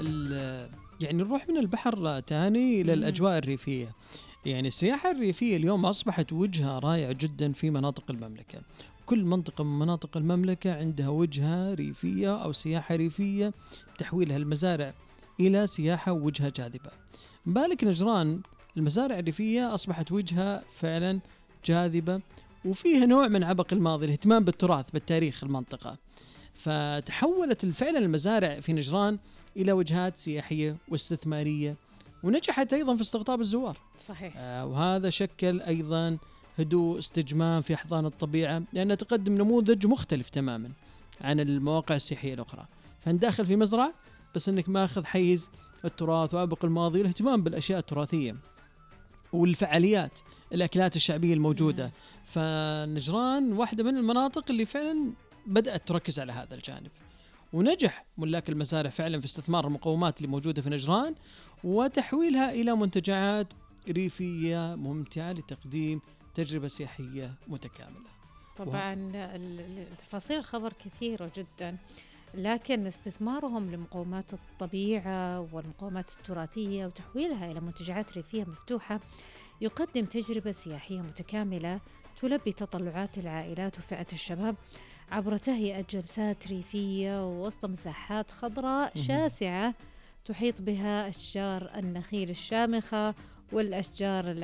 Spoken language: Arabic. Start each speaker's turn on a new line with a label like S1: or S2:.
S1: يعني نروح من البحر تاني إلى الأجواء الريفية. يعني السياحة الريفية اليوم أصبحت وجهة رائعة جدا في مناطق المملكة. كل منطقة من مناطق المملكة عندها وجهة ريفية أو سياحة ريفية، تحويلها المزارع إلى سياحة ووجهة جاذبة. بالك نجران المزارع الريفية أصبحت وجهة فعلا جاذبة، وفيها نوع من عبق الماضي، الاهتمام بالتراث بالتاريخ المنطقة. فتحولت فعلا المزارع في نجران إلى وجهات سياحية واستثمارية، ونجحت أيضا في استقطاب الزوار.
S2: صحيح.
S1: وهذا شكل أيضا هدوء استجمام في أحضان الطبيعة، لأنه تقدم نموذج مختلف تماما عن المواقع السياحية الأخرى. فنداخل في مزرعة بس أنك ماخذ حيز التراث وعبق الماضي والاهتمام بالأشياء التراثية والفعاليات الأكلات الشعبية الموجودة. فنجران واحدة من المناطق اللي فعلا بدأت تركز على هذا الجانب، ونجح ملاك المزارع فعلا في استثمار المقومات اللي موجودة في نجران وتحويلها إلى منتجعات ريفية ممتعة لتقديم تجربة سياحية متكاملة.
S2: طبعا تفاصيل الخبر كثيرة جدا، لكن استثمارهم لمقومات الطبيعة والمقومات التراثية وتحويلها إلى منتجعات ريفية مفتوحة يقدم تجربة سياحية متكاملة تلبي تطلعات العائلات وفئة الشباب عبر تهيئة جلسات ريفية ووسط مساحات خضراء شاسعة تحيط بها أشجار النخيل الشامخة والأشجار